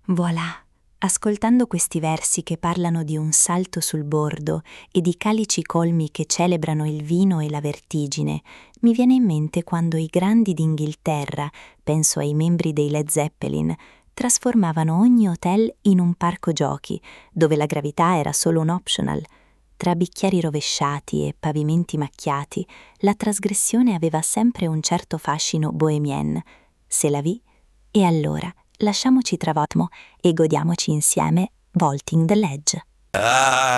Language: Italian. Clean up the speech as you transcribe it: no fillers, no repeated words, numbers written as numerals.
Voilà! Ascoltando questi versi che parlano di un salto sul bordo e di calici colmi che celebrano il vino e la vertigine, mi viene in mente quando i grandi d'Inghilterra, penso ai membri dei Led Zeppelin, trasformavano ogni hotel in un parco giochi, dove la gravità era solo un optional. Tra bicchieri rovesciati e pavimenti macchiati, la trasgressione aveva sempre un certo fascino bohemien. Se la vi? E allora, lasciamoci travolgere e godiamoci insieme Vaulting the Ledge.